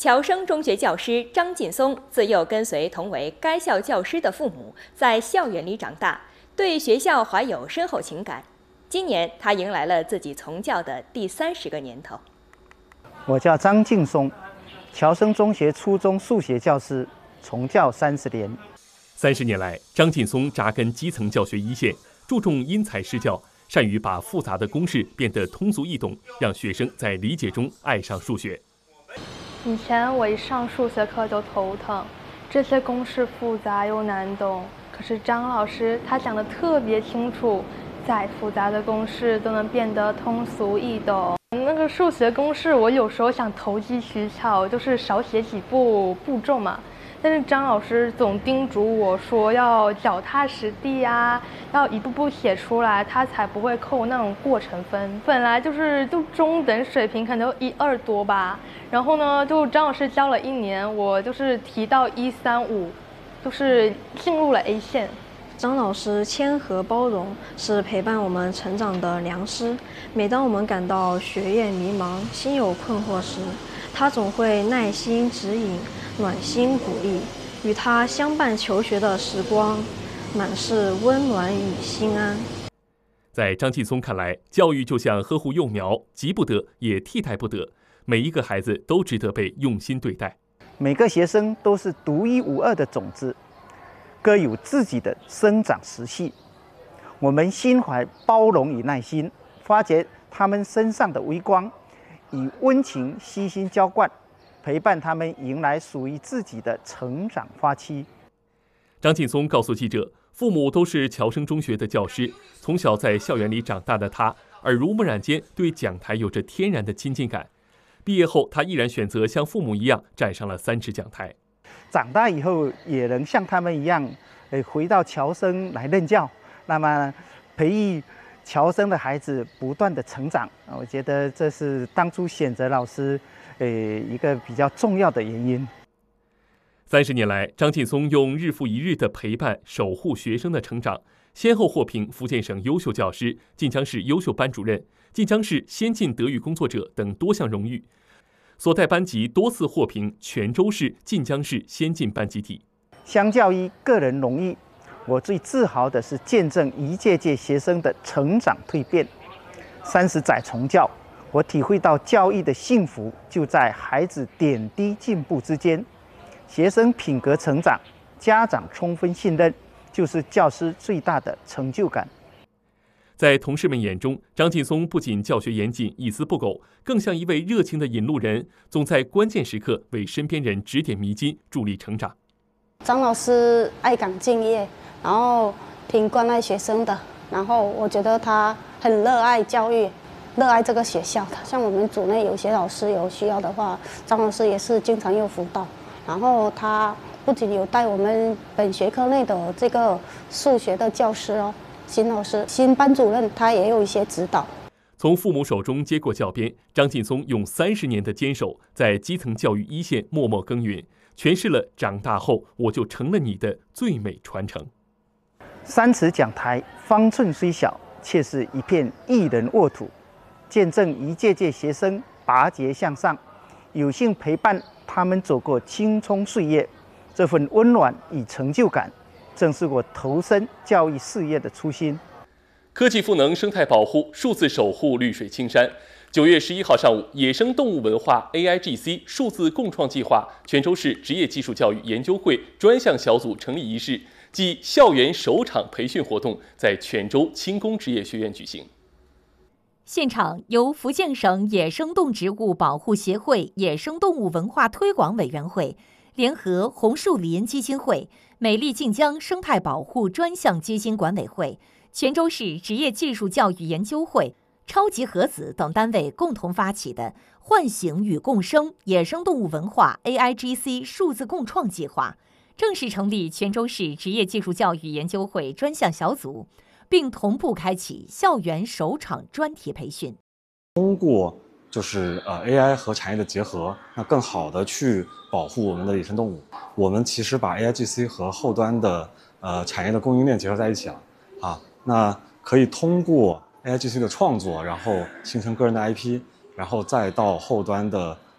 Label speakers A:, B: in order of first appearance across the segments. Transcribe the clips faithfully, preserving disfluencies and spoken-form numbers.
A: 侨生中学教师张劲松自幼跟随同为该校教师的父母在校园里长大，对学校怀有深厚情感。今年，他迎来了自己从教的第三十个年头。
B: 我叫张劲松，侨生中学初中数学教师，从教三十年。
C: 三十年来，张劲松扎根基层教学一线，注重因材施教，善于把复杂的公式变得通俗易懂，让学生在理解中爱上数学。
D: 以前我一上数学课就头疼，这些公式复杂又难懂。可是张老师他讲得特别清楚，再复杂的公式都能变得通俗易懂。那个数学公式，我有时候想投机取巧，就是少写几步步骤嘛。但是张老师总叮嘱我说要脚踏实地啊，要一步步写出来，他才不会扣那种过程分。本来就是就中等水平，可能一二多吧。然后呢，就张老师教了一年，我就是提到一三五，就是进入了 A 线。
E: 张老师谦和包容，是陪伴我们成长的良师。每当我们感到学业迷茫、心有困惑时，他总会耐心指引，暖心鼓励。与他相伴求学的时光，满是温暖与心安。
C: 在张劲松看来，教育就像呵护幼苗，急不得也替代不得，每一个孩子都值得被用心对待。
B: 每个学生都是独一无二的种子，各有自己的生长时期。我们心怀包容与耐心，发掘他们身上的微光，以温情悉心浇灌，陪伴他们迎来属于自己的成长花期。
C: 张劲松告诉记者，父母都是侨生中学的教师，从小在校园里长大的他，耳濡目染间对讲台有着天然的亲近感。毕业后，他依然选择像父母一样站上了三尺讲台。
B: 长大以后也能像他们一样，呃，回到侨生来任教，那么培育侨生的孩子不断的成长。我觉得这是当初选择老师，呃，一个比较重要的原因。
C: 三十年来，张劲松用日复一日的陪伴守护学生的成长，先后获评福建省优秀教师、晋江市优秀班主任、晋江市先进德育工作者等多项荣誉。所带班级多次获评泉州市、晋江市先进班集体。
B: 相较于个人荣誉，我最自豪的是见证一届届学生的成长蜕变。三十载从教，我体会到教育的幸福就在孩子点滴进步之间。学生品格成长，家长充分信任，就是教师最大的成就感。
C: 在同事们眼中，张劲松不仅教学严谨、一丝不苟，更像一位热情的引路人，总在关键时刻为身边人指点迷津，助力成长。
F: 张老师爱岗敬业，然后挺关爱学生的，然后我觉得他很热爱教育，热爱这个学校的。像我们组内有些老师有需要的话，张老师也是经常有辅导。然后他不仅有带我们本学科内的这个数学的教师哦，新老师、新班主任，他也有一些指导。
C: 从父母手中接过教鞭，张劲松用三十年的坚守，在基层教育一线默默耕耘，诠释了长大后我就成了你的最美传承。
B: 三尺讲台，方寸虽小，却是一片一人沃土，见证一届届学生拔节向上，有幸陪伴他们走过青葱岁月，这份温暖与成就感，正是我投身教育事业的初心。
C: 科技赋能生态保护，数字守护绿水青山。九月十一号上午，野生动物文化 A I G C 数字共创计划泉州市职业技术教育研究会专项小组成立仪式暨校园首场培训活动在泉州轻工职业学院举行。
G: 现场由福建省野生动植物保护协会野生动物文化推广委员会联合红树林基金会、美丽晋江生态保护专项基金管委会、泉州市职业技术教育研究会、超级核子等单位共同发起的唤醒与共生野生动物文化 A I G C 数字共创计划，正式成立泉州市职业技术教育研究会专项小组，并同步开启校园首场专题培训。
H: 通过就是呃 A I 和产业的结合，那更好的去保护我们的野生动物。我们其实把 A I G C 和后端的呃产业的供应链结合在一起了啊，那可以通过 A I G C 的创作，然后形成个人的 I P， 然后再到后端的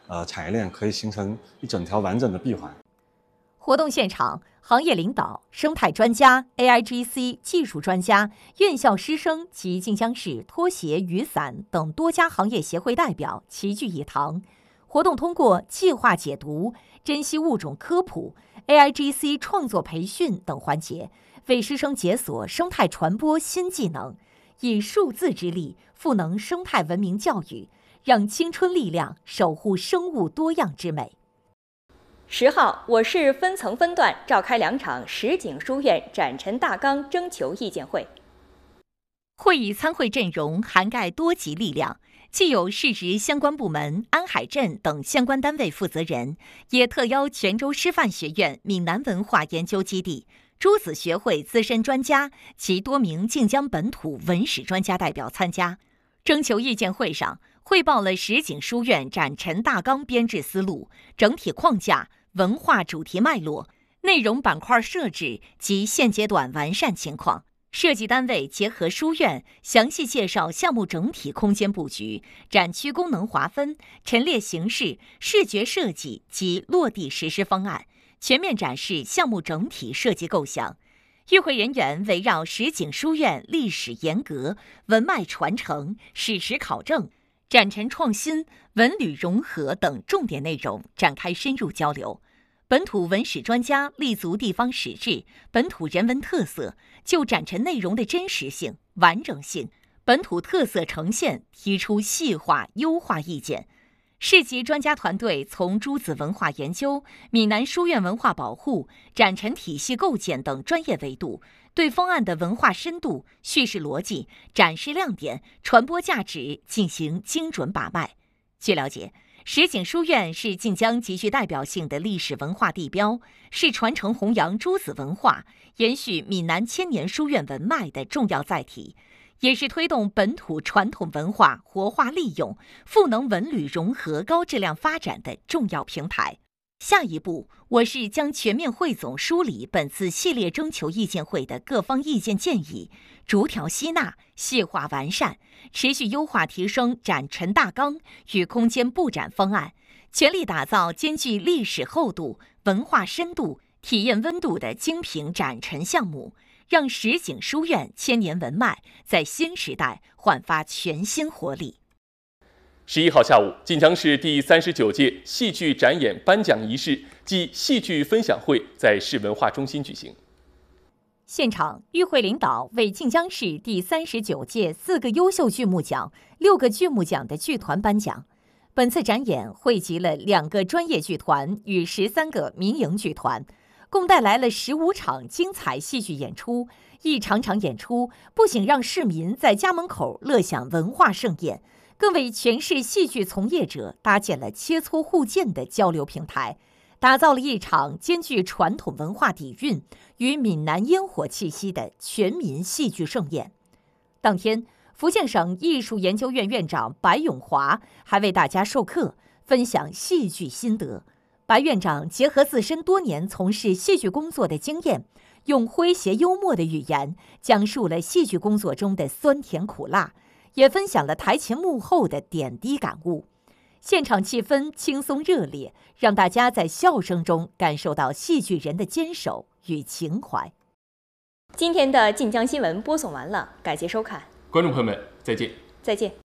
H: 呃产业链可以形成一整条完整的闭环。
G: 活动现场，行业领导、生态专家、A I G C 技术专家、院校师生及晋江市拖鞋、雨伞等多家行业协会代表齐聚一堂。活动通过计划解读、珍稀物种科普、A I G C 创作培训等环节，为师生解锁生态传播新技能，以数字之力赋能生态文明教育，让青春力量守护生物多样之美。
A: 十号，我市分层分段召开两场实景书院展陈大纲征求意见会。
G: 会议参会阵容涵盖多级力量，既有市直相关部门、安海镇等相关单位负责人，也特邀泉州师范学院闽南文化研究基地、诸子学会资深专家及多名晋江本土文史专家代表参加。征求意见会上，汇报了实景书院展陈大纲编制思路、整体框架、文化主题脉络、内容板块设置及现阶段完善情况。设计单位结合书院，详细介绍项目整体空间布局、展区功能划分、陈列形式、视觉设计及落地实施方案，全面展示项目整体设计构想。与会人员围绕实景书院历史沿革、文脉传承、史实考证、展陈创新、文旅融合等重点内容展开深入交流。本土文史专家立足地方史志、本土人文特色，就展陈内容的真实性、完整性、本土特色呈现提出细化优化意见。市级专家团队从诸子文化研究、闽南书院文化保护、展陈体系构建等专业维度，对方案的文化深度、叙事逻辑、展示亮点、传播价值进行精准把脉。据了解，实景书院是晋江极具代表性的历史文化地标，是传承弘扬诸子文化、延续闽南千年书院文脉的重要载体，也是推动本土传统文化活化利用、赋能文旅融合高质量发展的重要平台。下一步，我市将全面汇总梳理本次系列征求意见会的各方意见建议，逐条吸纳、细化完善，持续优化提升展陈大纲与空间布展方案，全力打造兼具历史厚度、文化深度、体验温度的精品展陈项目，让实景书院千年文脉在新时代焕发全新活力。
C: 十一号下午，晋江市第三十九届戏剧展演颁奖仪式暨戏剧分享会在市文化中心举行。
G: 现场，与会领导为晋江市第三十九届四个优秀剧目奖、六个剧目奖的剧团颁奖。本次展演汇集了两个专业剧团与十三个民营剧团，共带来了十五场精彩戏剧演出。一场场演出不仅让市民在家门口乐享文化盛宴，更为全市戏剧从业者搭建了切磋互鉴的交流平台，打造了一场兼具传统文化底蕴与闽南烟火气息的全民戏剧盛宴。当天，福建省艺术研究院院长白永华还为大家授课，分享戏剧心得。白院长结合自身多年从事戏剧工作的经验，用诙谐幽默的语言讲述了戏剧工作中的酸甜苦辣，也分享了台前幕后的点滴感悟。现场气氛轻松热烈，让大家在笑声中感受到戏剧人的坚守与情怀。
A: 今天的晋江新闻播送完了，感谢收看，
C: 观众朋友们，再见。
A: 再见。